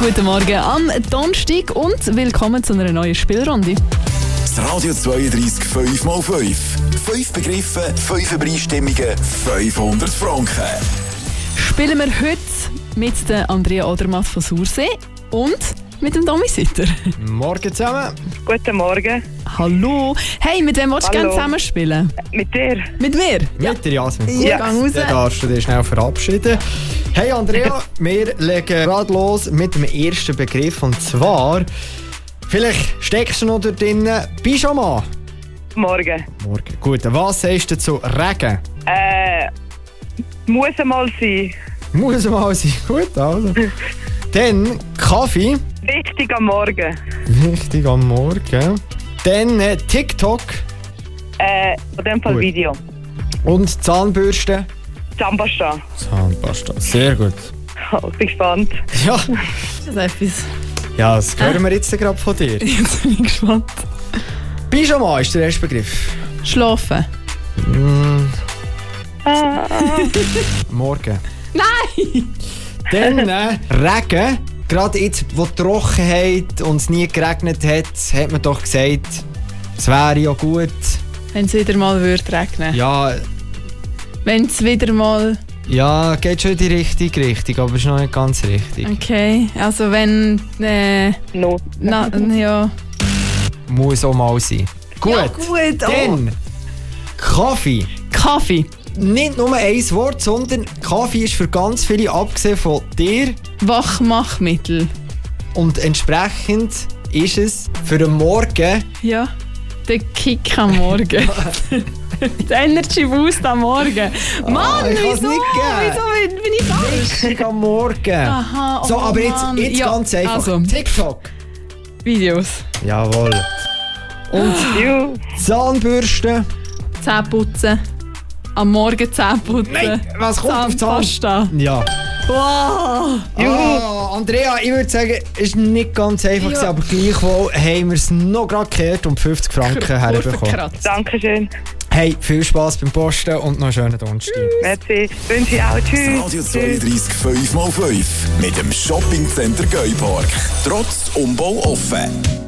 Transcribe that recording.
Guten Morgen am Donnerstag und willkommen zu einer neuen Spielrunde. Das Radio 32 5x5. 5 Begriffe, 5 Übereinstimmungen, 500 Franken. Spielen wir heute mit der Andrea Odermatt von Sursee und mit dem Domi Sutter. Morgen zusammen. Guten Morgen. Hallo. Hey, mit wem willst du gerne zusammen spielen? Mit dir? Mit mir? Mit der Jasmin. Ja. Gang raus. Dann darfst du dich schnell verabschieden. Hey Andrea, wir legen gerade los mit dem ersten Begriff. Und zwar, vielleicht steckst du noch da drin, Pyjama. Morgen. Morgen. Gut, was sagst du zu Regen? Muss mal sein. Muss mal sein. Gut, also. Dann Kaffee. Wichtig am Morgen. Wichtig am Morgen. Dann TikTok. In dem Fall Gut. Video. Und Zahnbürste. Zahnpasta. Zahnpasta. Sehr gut. Oh, bin gespannt. Ja, Ist das etwas? ja, das hören wir jetzt gerade von dir. Jetzt bin ich gespannt. Pyjama ist der erste Begriff. Schlafen. Morgen. Nein! Dann Regen. Gerade jetzt, wo die Trockenheit und es nie geregnet hat, hat man doch gesagt, es wäre ja gut. Wenn es wieder mal würde regnen. Ja, Wenn es wieder mal... ja, geht schon in die richtige Richtung, aber ist noch nicht ganz richtig. Okay, also wenn... No. ja. Muss auch mal sein. Gut, Ja, gut, oh. dann Kaffee. Kaffee. Nicht nur ein Wort, sondern Kaffee ist für ganz viele, abgesehen von dir. Wachmachmittel. Und entsprechend ist es für den Morgen Ja. Der Kick am Morgen. Der Energy Boost am Morgen. Mann, ich kann's wieso? nicht geben. Wieso bin ich falsch? richtig am Morgen. Aha, oh So, aber Mann. jetzt Ja, ganz einfach. also. TikTok. Videos. Jawohl. Und Ju. Zahnbürste. Zähne putzen. Am Morgen Zähne putzen. Nein, was kommt auf Zahn? Zahnpasta. Ja. Wow. Andrea, ich würde sagen, es war nicht ganz einfach, Ja. aber gleichwohl haben wir es noch gerade gekehrt und 50 Franken herbekommen. Kurvenkratz. Dankeschön. Hey, viel Spass beim Posten und noch einen schönen Donnerstag. Merci. Wünsche ich auch. Tschüss. Radio 32 5x5. Mit dem Shoppingcenter Geupark. Trotz Umbau offen.